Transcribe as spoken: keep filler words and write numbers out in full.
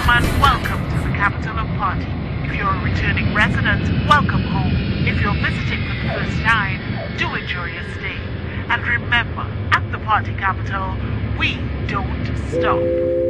gentlemen, welcome to the capital of Party. If you're a returning resident, welcome home. If you're visiting for the first time, do enjoy your stay. And remember, at the Party capital, we don't stop.